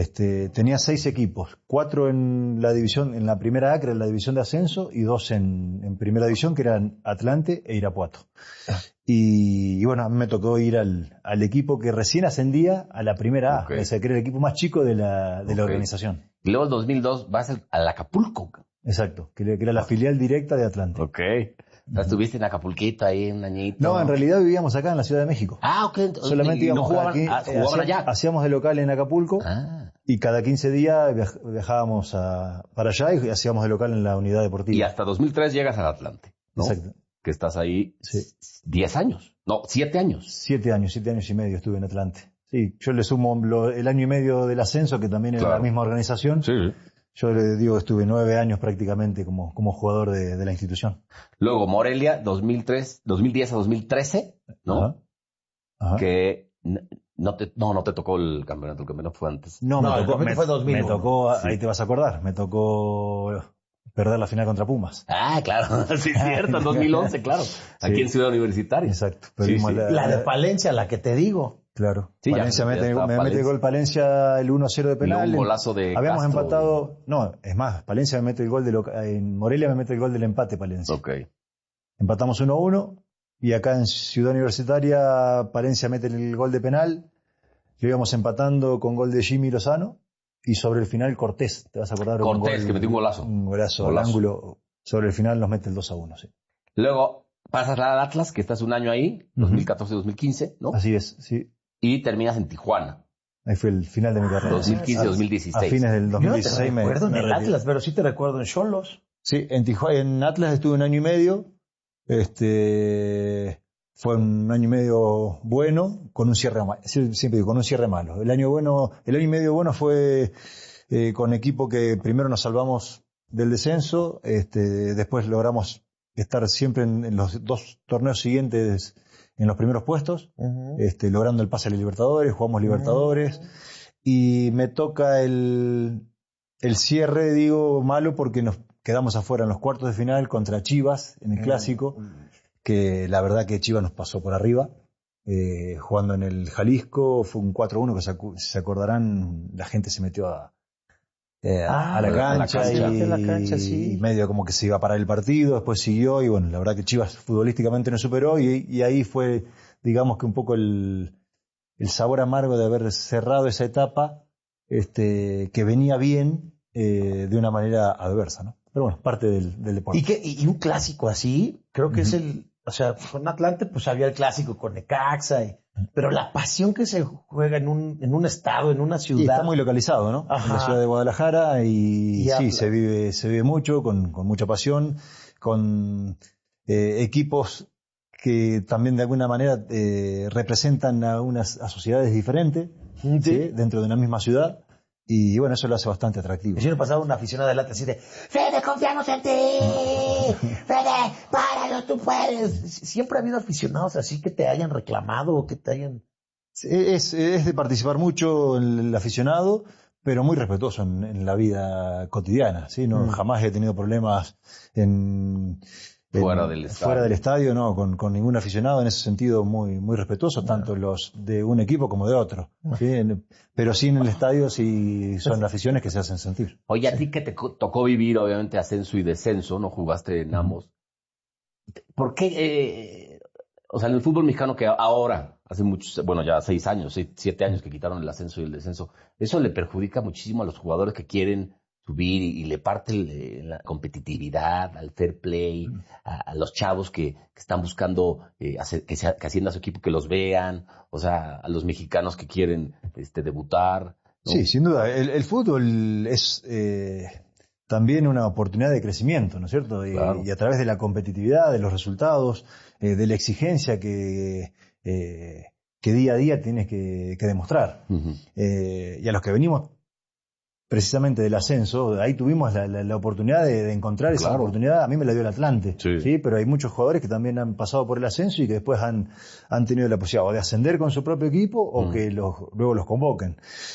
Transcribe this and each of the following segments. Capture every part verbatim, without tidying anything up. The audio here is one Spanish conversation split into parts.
Este, tenía seis equipos, cuatro en la división, en la primera A, que era la división de ascenso, y dos en, en primera división, que eran Atlante e Irapuato. Y, y bueno, a mí me tocó ir al, al equipo que recién ascendía a la primera A, Okay. o sea, que era el equipo más chico de la, de Okay. la organización. Y luego en dos mil dos vas al, al Acapulco. Exacto, que, que era la filial directa de Atlante. Ok. O sea, estuviste en Acapulquito ahí un añito. No, en realidad vivíamos acá en la Ciudad de México. Ah, ok. Solamente ¿Y no íbamos jugaban, cada, ah, jugaban hacíamos, allá? hacíamos de local en Acapulco. Ah. Y cada quince días viaj- viajábamos a, para allá y hacíamos de local en la unidad deportiva. Y hasta dos mil tres llegas al Atlante, ¿no? Exacto. Que estás ahí Sí. diez años. No, siete años. Siete años, siete años y medio estuve en Atlante. Sí, yo le sumo lo, el año y medio del ascenso, que también era Claro. la misma organización. Sí. Yo le digo que estuve nueve años prácticamente como, como jugador de, de la institución. Luego Morelia, dos mil tres, dos mil diez a dos mil trece, ¿no? Ajá. Ajá. Que n- no te, no, no te tocó el campeonato, el campeonato fue antes. No, No, me el tocó, campeonato me, fue dos mil uno. me tocó, Sí. ahí te vas a acordar, me tocó perder la final contra Pumas. Ah, claro, sí es cierto, en dos mil once, claro. Aquí Sí. en Ciudad Universitaria. Exacto. Sí, Perdimos sí. la, La de Palencia, la que te digo. Claro. Sí, ya- Palencia ya mete, está me mete Palencia. el gol Palencia el uno a cero de Y luego penal. un golazo de Habíamos Castro. empatado, no, es más, Palencia me mete el gol de loca- en Morelia me mete el gol del empate Palencia. Ok. Empatamos uno a uno y acá en Ciudad Universitaria Palencia mete el gol de penal. Lo íbamos empatando con gol de Jimmy Lozano y sobre el final Cortés, te vas a acordar. un Cortés, gol- que metió un golazo. Un golazo, Golazo. al ángulo. Sobre el final nos mete el dos a uno, sí. Luego pasas al Atlas, que estás un año ahí, dos mil catorce dos mil quince, ¿no? Así es, sí. Y terminas en Tijuana, Ahí fue el final de mi carrera. dos mil quince dos mil dieciséis. A fines del Yo dos no mil te dieciséis me, recuerdo en me el retiré. Atlas, pero sí te recuerdo en Xolos. Sí, en Tijuana, en Atlas estuve un año y medio. Este fue un año y medio bueno, con un cierre malo. Siempre digo, con un cierre malo. El año bueno, el año y medio bueno fue eh, con equipo que primero nos salvamos del descenso, este, después logramos estar siempre en, en los dos torneos siguientes en los primeros puestos, Uh-huh. este, logrando el pase a la Libertadores, jugamos Libertadores. Uh-huh. Y me toca el, el cierre, digo, malo porque nos quedamos afuera en los cuartos de final contra Chivas en el Uh-huh. Clásico, que la verdad que Chivas nos pasó por arriba, eh, jugando en el Jalisco, fue un cuatro uno que se, acu- se acordarán, la gente se metió a, eh, Ah, a la a la cancha, cancha. y, A la cancha, sí. y medio como que se iba a parar el partido, después siguió y bueno, la verdad que Chivas futbolísticamente nos superó y, y ahí fue, digamos que un poco el, el sabor amargo de haber cerrado esa etapa, este, que venía bien, eh, de una manera adversa, ¿no? Pero bueno, parte del, del deporte. Y, que, y un clásico así, creo que Ujú. es el, o sea, con Atlante pues había el clásico con Necaxa, y- pero la pasión que se juega en un, en un estado, en una Y ciudad. está muy localizado, ¿no? Ajá. En la ciudad de Guadalajara y, Y sí, habla. se vive, se vive mucho, con, con mucha pasión, con eh, equipos que también de alguna manera eh, representan a unas a sociedades diferentes, Sí. ¿sí? Dentro de una misma ciudad. Y bueno, eso lo hace bastante atractivo. El año pasado una aficionada del Atlas así de, Fede, confiamos en ti, Fede, páralo, tú puedes. Siempre ha habido aficionados así que te hayan reclamado o que te hayan... Es, es de participar mucho el, el aficionado, pero muy respetuoso en, en la vida cotidiana, ¿sí? No, Mm. jamás he tenido problemas en, en- Fuera del estadio. fuera del estadio, no, con, con ningún aficionado, en ese sentido muy, muy respetuoso, tanto los de un equipo como de otro, ¿sí? En- pero sí en el estadio sí son aficiones que se hacen sentir. Oye, a ti que te co- tocó vivir, obviamente, ascenso y descenso, ¿no? Jugaste en ambos. ¿Por qué, eh, o sea, en el fútbol mexicano que ahora, hace muchos, bueno, ya seis años, seis- siete años que quitaron el ascenso y el descenso, eso le perjudica muchísimo a los jugadores que quieren subir y, y le parte el, eh, la competitividad, al fair play, a, a los chavos que, que están buscando eh, hacer, que, sea, que ascienda a su equipo, que los vean, o sea, a los mexicanos que quieren este, debutar, ¿no? Sí, sin duda. El, el fútbol es eh, también una oportunidad de crecimiento, ¿no es cierto? Y, Claro. y a través de la competitividad, de los resultados, eh, de la exigencia que, eh, que día a día tienes que, que demostrar. Ujú. Eh, y a los que venimos precisamente del ascenso, ahí tuvimos la, la, la oportunidad de, de encontrar esa Claro. oportunidad. A mí me la dio el Atlante, Sí. pero hay muchos jugadores que también han pasado por el ascenso y que después han, han tenido la posibilidad o de ascender con su propio equipo o Mm. que los, luego los convoquen.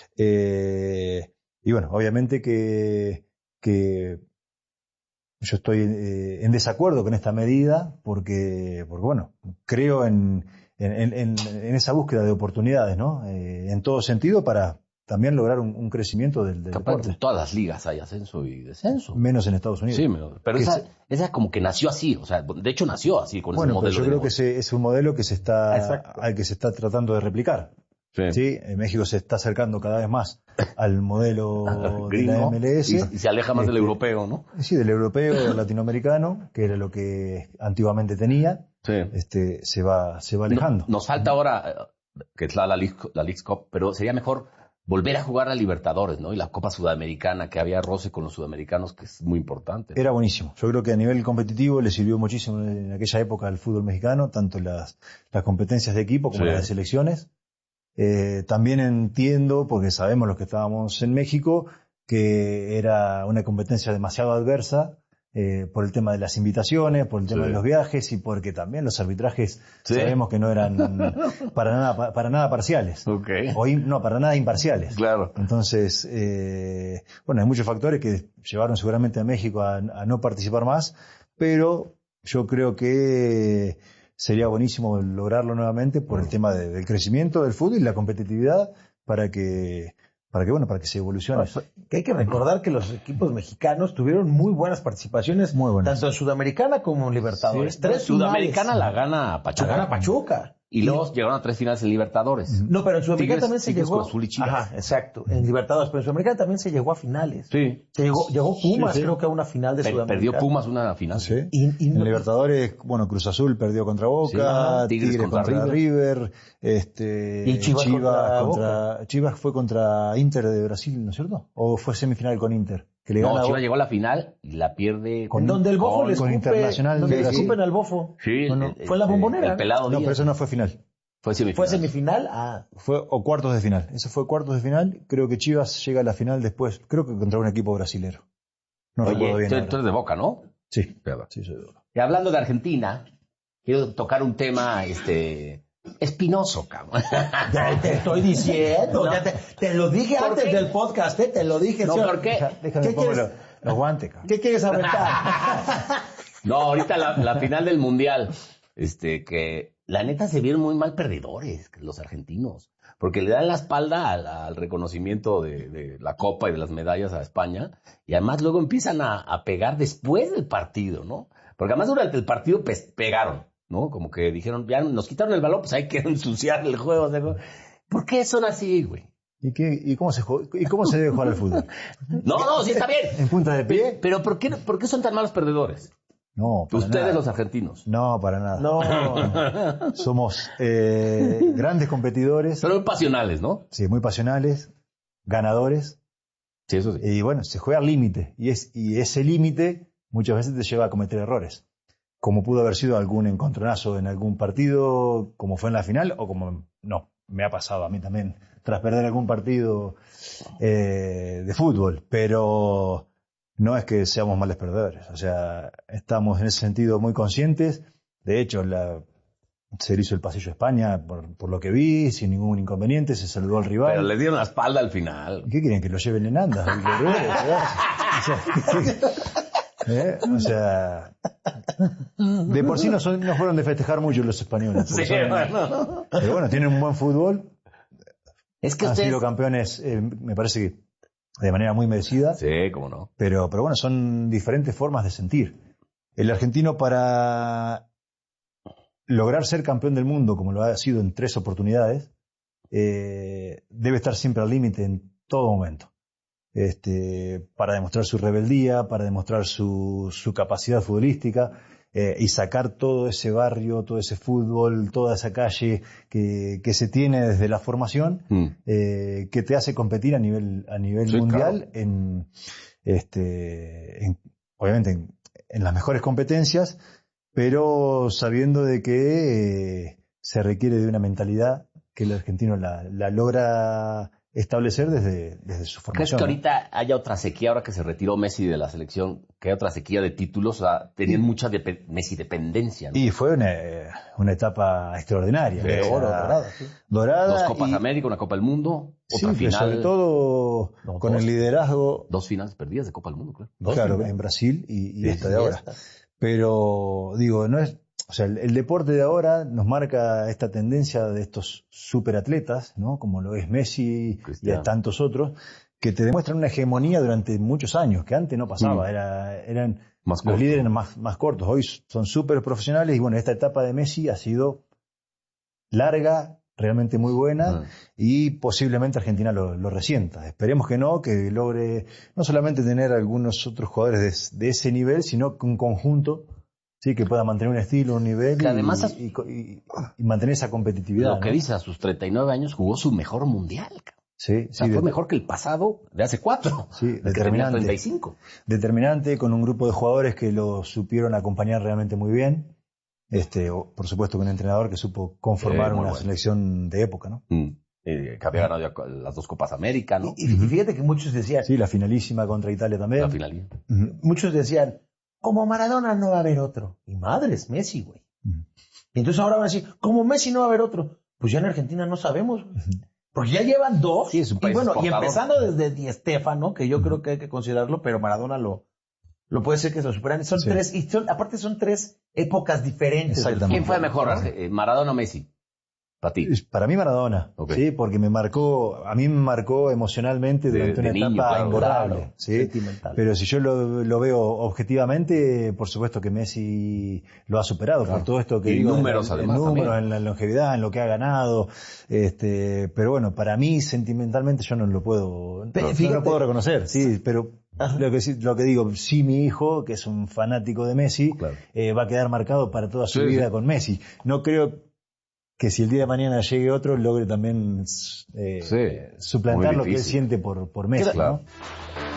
Eh, y bueno, obviamente que, que yo estoy eh, en desacuerdo con esta medida porque, porque bueno, creo en, en, en, en esa búsqueda de oportunidades, ¿no? Eh, en todo sentido para también lograr un, un crecimiento del, del Capaz, deporte. en todas las ligas hay ascenso y descenso. Menos en Estados Unidos. Sí, pero pero esa, esa como que nació así, o sea, de hecho nació así con Bueno, ese pero modelo. yo de creo que ese es un modelo que se está, Exacto. al que se está tratando de replicar. Sí. ¿Sí? En México se está acercando cada vez más al modelo de Gringo, la M L S. y, y se aleja más del Este, europeo, ¿no? Sí, del europeo, del latinoamericano, que era lo que antiguamente tenía. Sí. Este, se va, se va alejando. No- nos falta ahora, eh, que es la, la, League, la Leagues Cup, pero sería mejor volver a jugar a Libertadores, ¿no? Y la Copa Sudamericana, que había roce con los sudamericanos, que es muy importante. Era buenísimo. Yo creo que a nivel competitivo le sirvió muchísimo en aquella época al fútbol mexicano, tanto las, las competencias de equipo como Sí. las de selecciones. Eh, también entiendo, porque sabemos los que estábamos en México, que era una competencia demasiado adversa eh, por el tema de las invitaciones, por el tema Sí. de los viajes y porque también los arbitrajes Sí. sabemos que no eran para nada, pa- para nada parciales. Ok. O im- no, para nada imparciales. Claro. Entonces, eh, bueno, hay muchos factores que llevaron seguramente a México a, a no participar más, pero yo creo que sería buenísimo lograrlo nuevamente por el tema de- del crecimiento del fútbol y la competitividad para que, para que bueno, para que se evolucione. Que hay que recordar que los equipos mexicanos tuvieron muy buenas participaciones, Muy buenas. tanto en Sudamericana como en Libertadores. Sí. Tres Sudamericana finales. la gana Pachuca. La gana Pachuca. Y luego llegaron a tres finales en Libertadores. No, pero en Sudamericana Tigres- también se Tigres, llegó. Cruz Azul y Chivas. Ajá, exacto. En Libertadores, pero en Sudamericana también se llegó a finales. Sí. Se llegó, llegó Pumas, Sí, sí. creo que a una final de Per- Sudamericana. perdió Pumas una final. Sí. Y, y En no- Libertadores, bueno, Cruz Azul perdió contra Boca, Sí, ajá. Tigres, Tigres contra, contra River, este, Y Chivas contra contra- Chivas fue contra Inter de Brasil, ¿no es cierto? ¿O fue semifinal con Inter? Que le No, gana a Chivas Boca. llegó a la final y la pierde Con- en donde el bofo con- le con escupe, Internacional donde de le Brasil. escupen al bofo. Sí, No, no. el- Fue en la este, Bombonera. El pelado No, Díaz. pero eso no fue final. Fue semifinal. ¿Fue semifinal? Ah. Fue o cuartos de final. Eso fue cuartos de final. Creo que Chivas llega a la final después. Creo que contra un equipo brasilero. No Oye, recuerdo bien. tú, ahora. tú eres de Boca, ¿no? Sí, Verdad. sí, soy de Boca. Y hablando de Argentina, quiero tocar un tema este espinoso, cabrón. Ya te estoy diciendo, No. ya te, te lo dije ¿Por antes qué? del podcast, ¿eh? Te lo dije. No, ¿sí? ¿por qué? Deja- Déjame ¿Qué pongo quieres? los, los guantes, cabrón. ¿Qué quieres aventar? No, ahorita la, la final del Mundial, este, que la neta se vieron muy mal perdedores, los argentinos, porque le dan la espalda al, al reconocimiento de, de la Copa y de las medallas a España, y además luego empiezan a, a pegar después del partido, ¿no? Porque además durante el partido pues, pegaron, ¿no? Como que dijeron, ya nos quitaron el balón, pues hay que ensuciar el juego. O sea, ¿por qué son así, güey? ¿Y, qué, y, cómo se juega- ¿Y cómo se debe jugar al fútbol? No, no, sí está bien. ¿En punta de pie? Pero ¿por qué, por qué son tan malos perdedores? No, para Ustedes nada. los argentinos. No, para nada. No. Somos eh, grandes competidores, Son muy pasionales, ¿no? sí, muy pasionales, ganadores, Sí, eso sí. y bueno, se juega al límite. Y, es, y ese límite muchas veces te lleva a cometer errores. Como pudo haber sido algún encontronazo en algún partido, como fue en la final, o como no, me ha pasado a mí también, tras perder algún partido eh, de fútbol. Pero no es que seamos males perdedores. O sea, estamos en ese sentido muy conscientes. De hecho, la, se le hizo el pasillo a España, por, por lo que vi, sin ningún inconveniente, se saludó al rival. Pero le dieron la espalda al final. ¿Qué quieren? ¿Que lo lleven en andas? ¿El bebé? O sea, ¿eh? O sea, de por sí no, son, no fueron de festejar mucho los españoles. Sí, son- bueno. Pero bueno, tienen un buen fútbol, Es que han ustedes... sido campeones, eh, me parece que de manera muy merecida, Sí, cómo no. pero, pero bueno, son diferentes formas de sentir. El argentino, para lograr ser campeón del mundo, como lo ha sido en tres oportunidades, eh, debe estar siempre al límite en todo momento. Este, para demostrar su rebeldía, para demostrar su, su capacidad futbolística, eh, y sacar todo ese barrio, todo ese fútbol, toda esa calle que, que se tiene desde la formación, Mm. eh, que te hace competir a nivel, a nivel Sí, mundial en, este, en, obviamente en, en las mejores competencias, pero sabiendo de que eh, se requiere de una mentalidad que el argentino la, la logra establecer desde, desde su ¿Crees formación. que ¿no? ahorita haya otra sequía, ahora que se retiró Messi de la selección, que hay otra sequía de títulos? O sea, tenían mucha depe- Messi-dependencia, ¿no? Y fue una, una etapa extraordinaria. Sí, o sea, Oro, dorada, sí. dorada Dos Copas y- América, una Copa del Mundo, sí, otra pero final. sobre todo No, con dos. el liderazgo, Dos finales perdidas de Copa del Mundo, claro. Dos claro, finales. en Brasil y, y Sí, esta sí, de Y ahora. esta. Pero, digo, no es, o sea, el, el deporte de ahora nos marca esta tendencia de estos superatletas, ¿no? Como lo es Messi Cristiano. y tantos otros, que te demuestran una hegemonía durante muchos años, que antes no pasaba, Mm. era, eran Más los corto. líderes más, más cortos. Hoy son súper profesionales y bueno, esta etapa de Messi ha sido larga, realmente muy buena Ah. y posiblemente Argentina lo, lo resienta. Esperemos que no, que logre no solamente tener algunos otros jugadores de, de ese nivel, sino que un conjunto, sí, que pueda mantener un estilo, un nivel Que y, además a- y, y- y mantener esa competitividad. Lo que ¿no? dice, a sus treinta y nueve años jugó su mejor mundial. Cabrón. Sí, O sea, sí, fue de- mejor que el pasado de hace cuatro. Sí, el que tenía determinante. treinta y cinco. determinante, con un grupo de jugadores que lo supieron acompañar realmente muy bien. Este, o, por supuesto, con un entrenador que supo conformar Sí, muy una bueno. selección de época, ¿no? Mm. Eh, que había ganado ya las dos Copas América, ¿no? Y, y fíjate que muchos decían, Sí, la finalísima contra Italia también. La finalía. Ujú. muchos decían, como Maradona no va a haber otro. Y madres, Messi, güey. Ujú. Y entonces ahora van a decir, como Messi no va a haber otro. Pues ya en Argentina no sabemos, güey. Porque ya llevan dos. Sí, es un y país bueno, y exportador. empezando desde Di Stéfano, que yo creo que hay que considerarlo, pero Maradona lo, lo puede ser que se lo superan. Son Sí. tres, y son, aparte son tres épocas diferentes. del Exactamente. ¿Quién fue fútbol. mejor, eh, Maradona o Messi? Para ti. Para mí Maradona, Ok. sí, porque me marcó, a mí me marcó emocionalmente De- durante de una niño, etapa claro, imborrable, claro, sí. sentimental. Pero si yo lo, lo veo objetivamente, por supuesto que Messi lo ha superado Claro. por todo esto que Y digo, números, en, en además, números, también. en la longevidad, en lo que ha ganado, este, pero bueno, para mí sentimentalmente yo no lo puedo, Pero no, fíjate- no lo puedo reconocer, sí, pero Ajá. lo que, sí- lo que digo, sí mi hijo, que es un fanático de Messi, Claro. eh, va a quedar marcado para toda su Sí, vida sí. con Messi. No creo que si el día de mañana llegue otro, logre también eh, Sí, suplantar muy lo que él difícil. siente por, por Messi, Claro. ¿no?